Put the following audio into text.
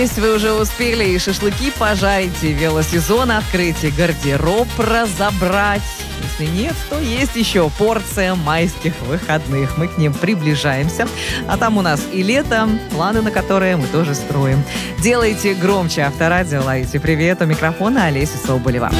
Если вы уже успели и шашлыки пожарить, и велосезон открыть, и гардероб разобрать. Если нет, то есть еще порция майских выходных. Мы к ним приближаемся. А там у нас и лето, планы на которые мы тоже строим. Делайте громче Авторадио, ловите привет. У микрофона Олеся Соболева.